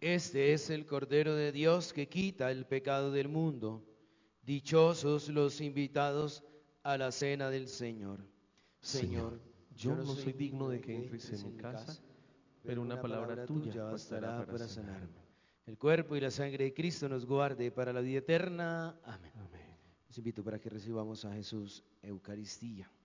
Este es el Cordero de Dios que quita el pecado del mundo. Dichosos los invitados a la cena del Señor. Señor, yo no soy digno de que entres en mi casa, pero una palabra tuya bastará para sanarme. El cuerpo y la sangre de Cristo nos guarde para la vida eterna. Amén. Amén. Les invito para que recibamos a Jesús Eucaristía.